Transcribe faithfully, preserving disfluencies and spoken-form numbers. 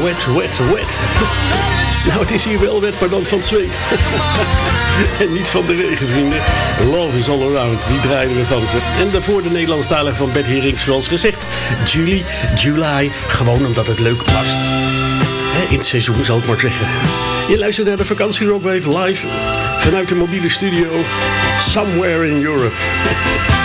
wet, wet, wet. Nou, het is hier wel wet, maar dan van het zweet. En niet van de regen, vrienden. Love is all around, die draaien we van ze. En daarvoor de Nederlandstalige van Bert Herings, zoals gezegd. Julie, July, gewoon omdat het leuk past. He, in het seizoen, zal ik maar zeggen. Je luistert naar de Vakantie Rockwave live vanuit de mobiele studio Somewhere in Europe.